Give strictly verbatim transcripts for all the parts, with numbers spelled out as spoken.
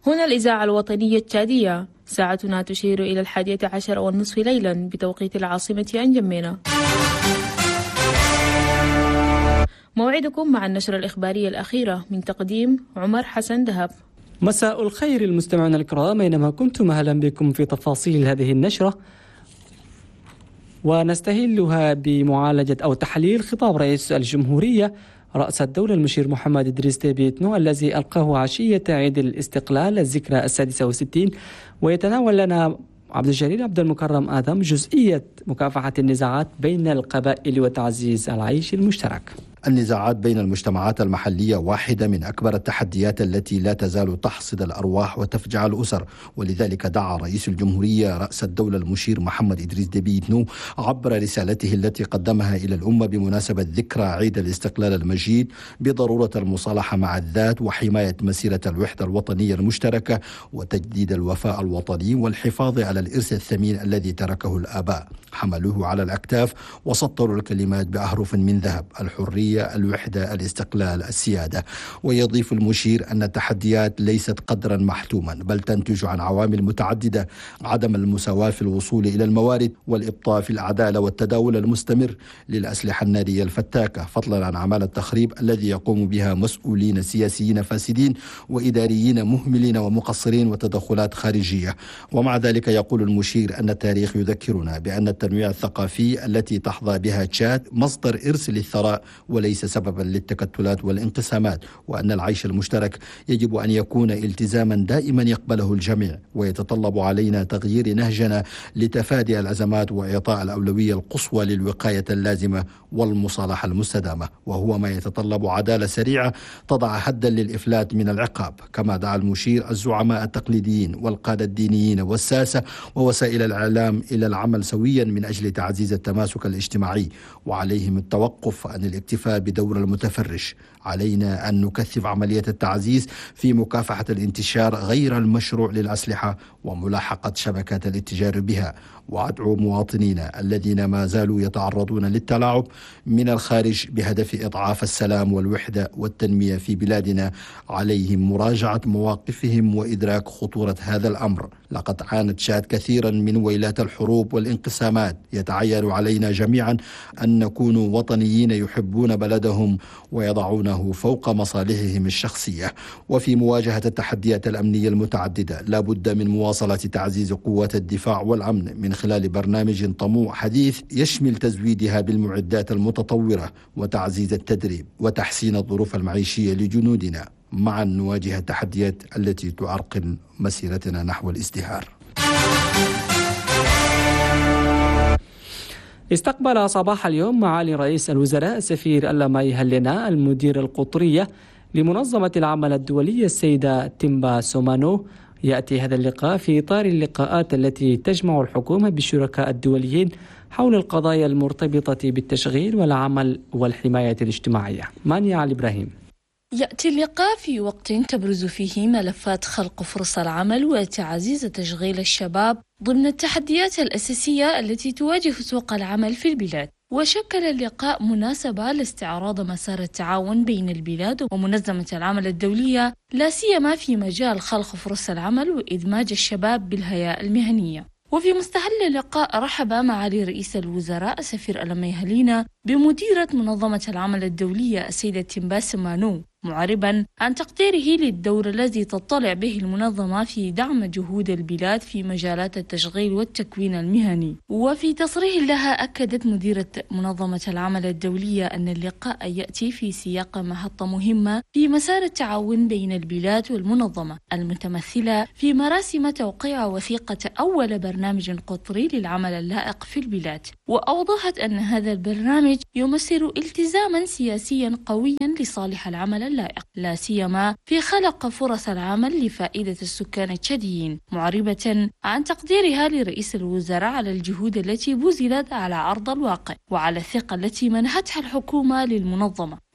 هنا الإذاعة الوطنية التشادية، ساعتنا تشير إلى الحادية عشر والنصف ليلا بتوقيت العاصمة أنجمينا. موعدكم مع النشرة الإخبارية الأخيرة من تقديم عمر حسن دهب. مساء الخير المستمعون الكرام أينما كنتم، أهلا بكم في تفاصيل هذه النشرة، ونستهلها بمعالجة أو تحليل خطاب رئيس الجمهورية رأس الدولة المشير محمد إدريس ديبي إتنو الذي ألقاه عشية عيد الاستقلال الذكرى السادسة والستين، ويتناول لنا عبد الجليل عبد المكرم آدم جزئية مكافحة النزاعات بين القبائل وتعزيز العيش المشترك. النزاعات بين المجتمعات المحلية واحدة من أكبر التحديات التي لا تزال تحصد الأرواح وتفجع الأسر، ولذلك دعا رئيس الجمهورية رأس الدولة المشير محمد إدريس ديبي إتنو عبر رسالته التي قدمها إلى الأمة بمناسبة ذكرى عيد الاستقلال المجيد بضرورة المصالحة مع الذات وحماية مسيرة الوحدة الوطنية المشتركة وتجديد الوفاء الوطني والحفاظ على الإرث الثمين الذي تركه الآباء. حملوه على الأكتاف وسطروا الكلمات بأحرف من ذهب: الحرية، الوحدة، الاستقلال، السيادة. ويضيف المشير أن التحديات ليست قدرا محتوما، بل تنتج عن عوامل متعددة: عدم المساواة في الوصول إلى الموارد، والإبطاء في العدالة، والتداول المستمر للأسلحة النارية الفتاكة، فضلا عن أعمال التخريب الذي يقوم بها مسؤولين سياسيين فاسدين وإداريين مهملين ومقصرين وتدخلات خارجية. ومع ذلك يقول المشير أن التاريخ يذكرنا بأن التنويع الثقافي التي تحظى بها تشاد مصدر إرث للثراء وليس سببا للتكتلات والانقسامات، وأن العيش المشترك يجب أن يكون التزاما دائما يقبله الجميع، ويتطلب علينا تغيير نهجنا لتفادي الأزمات وإعطاء الأولوية القصوى للوقاية اللازمة والمصالحة المستدامة، وهو ما يتطلب عدالة سريعة تضع حدا للإفلات من العقاب. كما دعا المشير الزعماء التقليديين والقادة الدينيين والساسة ووسائل الإعلام إلى العمل سويا من أجل تعزيز التماسك الاجتماعي، وعليهم التوقف عن الاكتفاء بدور المتفرج. علينا أن نكثف عملية التعزيز في مكافحة الانتشار غير المشروع للأسلحة وملاحقة شبكات الاتجار بها. وأدعو مواطنينا الذين ما زالوا يتعرضون للتلاعب من الخارج بهدف إضعاف السلام والوحدة والتنمية في بلادنا، عليهم مراجعة مواقفهم وإدراك خطورة هذا الأمر. لقد عانت تشاد كثيرا من ويلات الحروب والانقسامات. يتعين علينا جميعا أن نكون وطنيين يحبون بلدهم ويضعونه فوق مصالحهم الشخصية. وفي مواجهة التحديات الأمنية المتعددة لا بد من مواصلة تعزيز قوات الدفاع والأمن من خلال برنامج طموح حديث يشمل تزويدها بالمعدات المتطورة وتعزيز التدريب وتحسين الظروف المعيشية لجنودنا، معا نواجه التحديات التي تعرقل مسيرتنا نحو الازدهار. استقبل صباح اليوم معالي رئيس الوزراء السفير اللاماي هلينا المدير القطرية لمنظمة العمل الدولية السيدة تيمبا سومانو. يأتي هذا اللقاء في إطار اللقاءات التي تجمع الحكومة بالشركاء الدوليين حول القضايا المرتبطة بالتشغيل والعمل والحماية الاجتماعية. مانيا علي إبراهيم. يأتي اللقاء في وقت تبرز فيه ملفات خلق فرص العمل وتعزيز تشغيل الشباب ضمن التحديات الأساسية التي تواجه سوق العمل في البلاد. وشكل اللقاء مناسبة لاستعراض مسار التعاون بين البلاد ومنظمة العمل الدولية، لا سيما في مجال خلق فرص العمل وإدماج الشباب بالهيئة المهنية. وفي مستهل اللقاء رحب معالي رئيس الوزراء السفير اللاماي هلينا بمديرة منظمة العمل الدولية السيدة تيمبا سومانو، معربا عن تقديره للدور الذي تطلع به المنظمة في دعم جهود البلاد في مجالات التشغيل والتكوين المهني. وفي تصريح لها أكدت مديرة منظمة العمل الدولية أن اللقاء يأتي في سياق محطة مهمة في مسار التعاون بين البلاد والمنظمة، المتمثلة في مراسم توقيع وثيقة أول برنامج قطري للعمل اللائق في البلاد. وأوضحت أن هذا البرنامج يمثل التزاما سياسيا قويا لصالح العمل اللائق، لا سيما في خلق فرص العمل لفائدة السكان التشاديين، معربة عن تقديرها لرئيس الوزراء على الجهود التي بذلت على أرض الواقع وعلى الثقة التي منحتها الحكومة للمنظمة.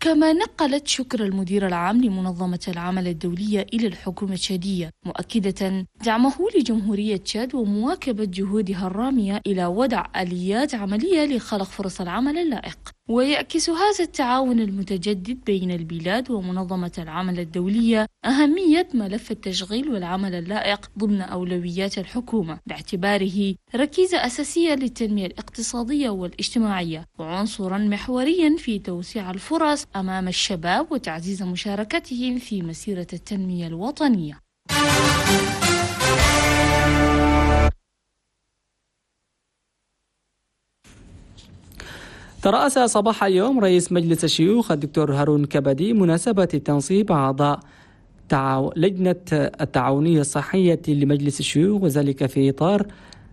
كما نقلت شكر المدير العام لمنظمة العمل الدولية إلى الحكومة التشادية، مؤكدة دعمه لجمهورية تشاد ومواكبة جهودها الرامية إلى وضع آليات عملية لخلق فرص العمل اللائق. ويعكس هذا التعاون المتجدد بين البلاد ومنظمة العمل الدولية أهمية ملف التشغيل والعمل اللائق ضمن أولويات الحكومة، باعتباره ركيزة أساسية للتنمية الاقتصادية والاجتماعية وعنصرا محوريا في توسيع الفرص أمام الشباب وتعزيز مشاركتهم في مسيرة التنمية الوطنية. ترأس صباح اليوم رئيس مجلس الشيوخ الدكتور هارون كبدي مناسبة تنصيب أعضاء تعاو... لجنة التعاونية الصحية لمجلس الشيوخ، وذلك في إطار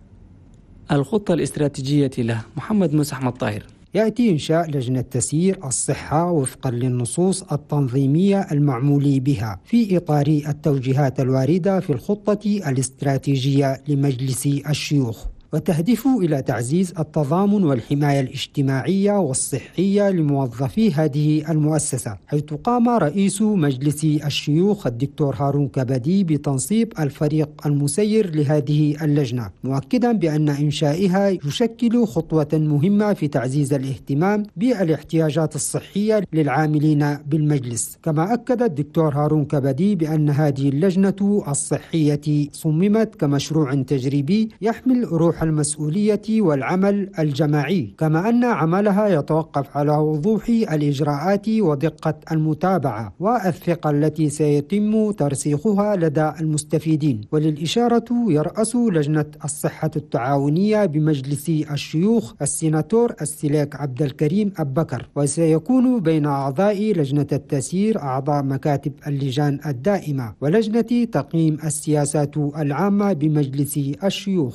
الخطة الاستراتيجية له. محمد موسى أحمد طاهر. يأتي إنشاء لجنة تسيير الصحة وفقا للنصوص التنظيمية المعمول بها في إطار التوجيهات الواردة في الخطة الاستراتيجية لمجلس الشيوخ، وتهدف إلى تعزيز التضامن والحماية الاجتماعية والصحية لموظفي هذه المؤسسة، حيث قام رئيس مجلس الشيوخ الدكتور هارون كبدي بتنصيب الفريق المسير لهذه اللجنة، مؤكدا بأن إنشائها يشكل خطوة مهمة في تعزيز الاهتمام بالاحتياجات الصحية للعاملين بالمجلس. كما أكد الدكتور هارون كبدي بأن هذه اللجنة الصحية صممت كمشروع تجريبي يحمل روح المسؤولية والعمل الجماعي، كما أن عملها يتوقف على وضوح الإجراءات ودقة المتابعة والثقة التي سيتم ترسيخها لدى المستفيدين. وللإشارة يرأس لجنة الصحة التعاونية بمجلس الشيوخ السيناتور السلاك عبد الكريم أبكر، وسيكون بين أعضاء لجنة التسيير أعضاء مكاتب اللجان الدائمة ولجنة تقييم السياسات العامة بمجلس الشيوخ.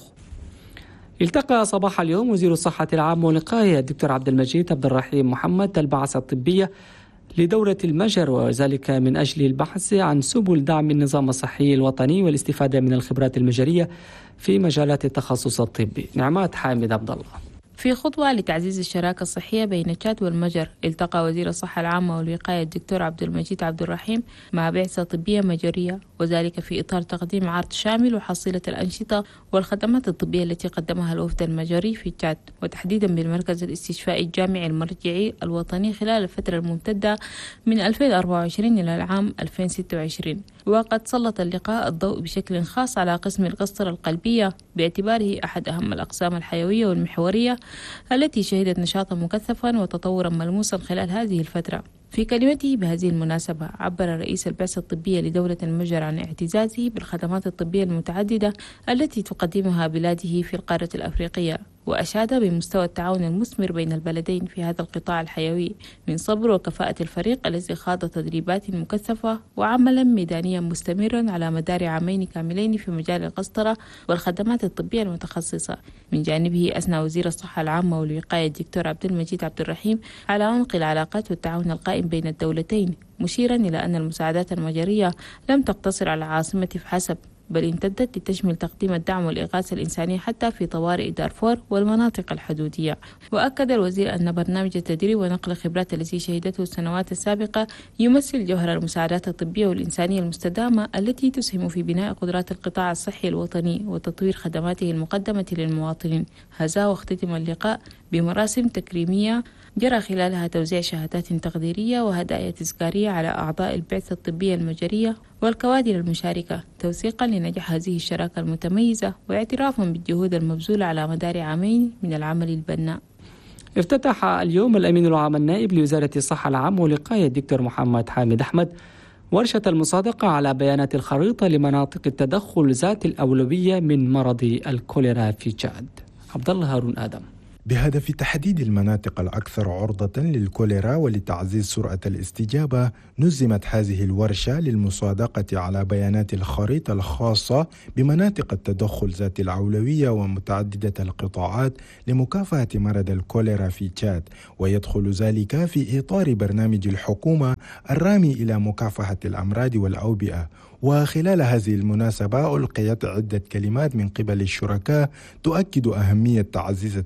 التقى صباح اليوم وزير الصحة العامة والوقاية الدكتور عبد المجيد عبد الرحيم محمد البعثة الطبية لدولة المجر، وذلك من أجل البحث عن سبل دعم النظام الصحي الوطني والاستفادة من الخبرات المجرية في مجالات التخصص الطبي. نعمات حامد عبد الله. في خطوة لتعزيز الشراكة الصحية بين تشاد والمجر، التقى وزير الصحة العامة والوقاية الدكتور عبد المجيد عبد الرحيم مع بعثة طبية مجرية، وذلك في إطار تقديم عرض شامل وحصيلة الأنشطة والخدمات الطبية التي قدمها الوفد المجري في تشاد، وتحديدا بالمركز الاستشفائي الجامعي المرجعي الوطني خلال الفترة الممتدة من ألفين وأربعة وعشرين إلى العام ألفين وستة وعشرين. وقد سلط اللقاء الضوء بشكل خاص على قسم القسطرة القلبية باعتباره أحد أهم الأقسام الحيوية والمحورية التي شهدت نشاطا مكثفا وتطورا ملموسا خلال هذه الفترة. في كلمته بهذه المناسبة عبر رئيس البعثة الطبية لدولة المجر عن اعتزازه بالخدمات الطبية المتعددة التي تقدمها بلاده في القارة الأفريقية، وأشاد بمستوى التعاون المثمر بين البلدين في هذا القطاع الحيوي من صبر وكفاءة الفريق الذي خاض تدريبات مكثفة وعملا ميدانيا مستمرا على مدار عامين كاملين في مجال القسطرة والخدمات الطبية المتخصصة. من جانبه أثنى وزير الصحة العامة والوقاية الدكتور عبد المجيد عبد الرحيم على عمق العلاقات والتعاون القائم بين الدولتين، مشيرا إلى أن المساعدات المجرية لم تقتصر على العاصمة فحسب، بل امتدت لتشمل تقديم الدعم والإغاثة الإنسانية حتى في طوارئ دارفور والمناطق الحدودية. وأكد الوزير أن برنامج التدريب ونقل الخبرات التي شهدته السنوات السابقة يمثل جوهر المساعدات الطبية والإنسانية المستدامة التي تسهم في بناء قدرات القطاع الصحي الوطني وتطوير خدماته المقدمة للمواطنين. هذا واختتم اللقاء بمراسم تكريمية جرى خلالها توزيع شهادات تقديرية وهدايا تذكارية على أعضاء البعثة الطبية المجرية والكوادر المشاركة، توثيقا لنجاح هذه الشراكة المتميزة واعترافا بالجهود المبذولة على مدار عامين من العمل البناء. افتتح اليوم الأمين العام النائب لوزارة الصحة العامة والوقاية الدكتور محمد حامد أحمد ورشة المصادقة على بيانات الخريطة لمناطق التدخل ذات الأولوية من مرض الكوليرا في تشاد. عبد الله هارون آدم. بهدف تحديد المناطق الأكثر عرضة للكوليرا ولتعزيز سرعة الاستجابة، نظمت هذه الورشة للمصادقة على بيانات الخريطة الخاصة بمناطق التدخل ذات الأولوية ومتعددة القطاعات لمكافحة مرض الكوليرا في تشاد، ويدخل ذلك في إطار برنامج الحكومة الرامي إلى مكافحة الأمراض والأوبئة. وخلال هذه المناسبة ألقيت عدة كلمات من قبل الشركاء تؤكد أهمية تعزيز التنسيق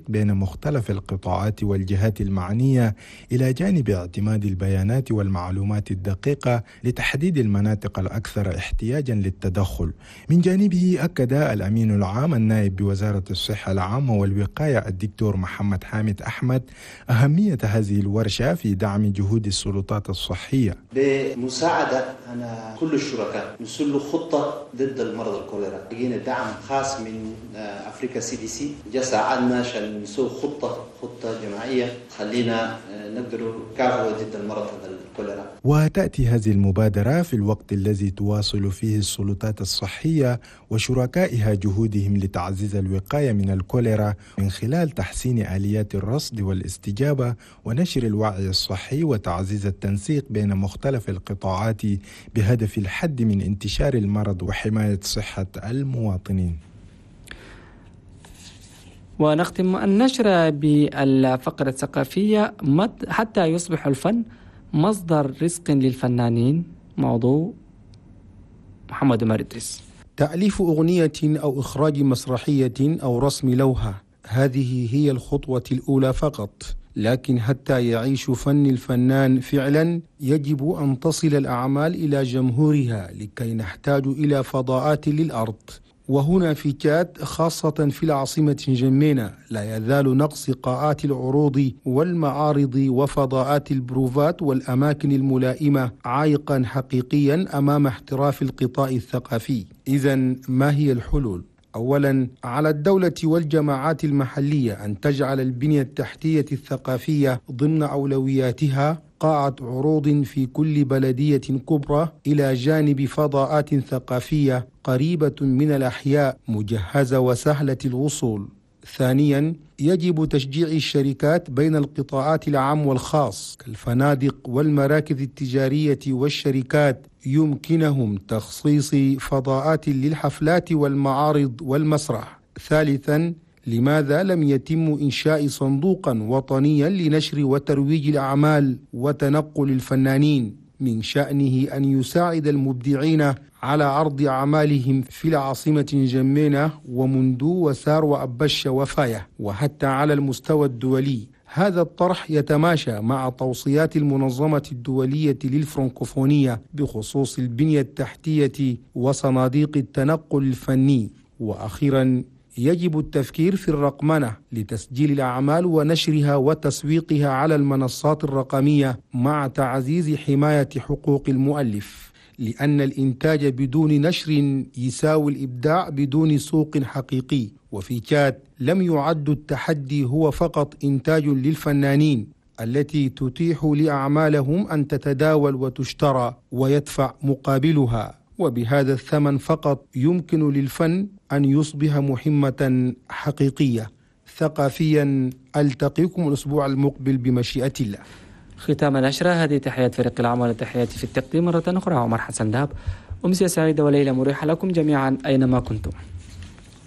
بين مختلف القطاعات والجهات المعنية، إلى جانب اعتماد البيانات والمعلومات الدقيقة لتحديد المناطق الأكثر احتياجا للتدخل. من جانبه أكد الأمين العام النائب بوزارة الصحة العامة والوقاية الدكتور محمد حامد أحمد أهمية هذه الورشة في دعم جهود السلطات الصحية. بمساعدة أنا كل الشركاء نسلوا خطة ضد المرض الكوليرا، لقينا دعم خاص من أفريقيا سي دي سي جا ساعدنا عشان نسوي خطة خطة جماعية خلينا نقدروا كافوا ضد المرض الكوليرا. وتأتي هذه المبادرة في الوقت الذي تواصل فيه السلطات الصحية وشركائها جهودهم لتعزيز الوقاية من الكوليرا من خلال تحسين آليات الرصد والاستجابة ونشر الوعي الصحي وتعزيز التنسيق بين مختلف القطاعات بهدف الحد من انتشار المرض وحماية صحة المواطنين. ونختم النشرة بالفقرة الثقافية حتى يصبح الفن مصدر رزق للفنانين. موضوع محمد عمر إدريس. تأليف أغنية أو إخراج مسرحية أو رسم لوحة، هذه هي الخطوة الأولى فقط، لكن حتى يعيش فن الفنان فعلا يجب أن تصل الأعمال إلى جمهورها لكي نحتاج إلى فضاءات للأرض. وهنا في تشاد خاصة في العاصمة جمينة لا يزال نقص قاعات العروض والمعارض وفضاءات البروفات والأماكن الملائمة عائقا حقيقيا أمام احتراف القطاع الثقافي. إذن ما هي الحلول؟ أولا، على الدولة والجماعات المحلية أن تجعل البنية التحتية الثقافية ضمن أولوياتها، قاعة عروض في كل بلدية كبرى إلى جانب فضاءات ثقافية قريبة من الأحياء مجهزة وسهلة الوصول. ثانيا، يجب تشجيع الشركات بين القطاعات العام والخاص كالفنادق والمراكز التجارية والشركات، يمكنهم تخصيص فضاءات للحفلات والمعارض والمسرح. ثالثا، لماذا لم يتم إنشاء صندوقا وطنيا لنشر وترويج الأعمال وتنقل الفنانين من شأنه أن يساعد المبدعين على عرض أعمالهم في العاصمة جمينة ومندو وسار وأبش وفاية وحتى على المستوى الدولي؟ هذا الطرح يتماشى مع توصيات المنظمة الدولية للفرنكوفونية بخصوص البنية التحتية وصناديق التنقل الفني. وأخيرا، يجب التفكير في الرقمنة لتسجيل الأعمال ونشرها وتسويقها على المنصات الرقمية مع تعزيز حماية حقوق المؤلف، لأن الإنتاج بدون نشر يساوي الإبداع بدون سوق حقيقي. وفي تشاد لم يعد التحدي هو فقط إنتاج للفنانين التي تتيح لأعمالهم أن تتداول وتشترى ويدفع مقابلها، وبهذا الثمن فقط يمكن للفن أن يصبح مهمة حقيقية ثقافيا. ألتقيكم الأسبوع المقبل بمشيئة الله. ختام النشرة، هذه تحيات فريق العمل وتحياتي في التقديم مرة أخرى عمر حسن دهب. أمسية سعيدة وليلة مريحة لكم جميعا أينما كنتم.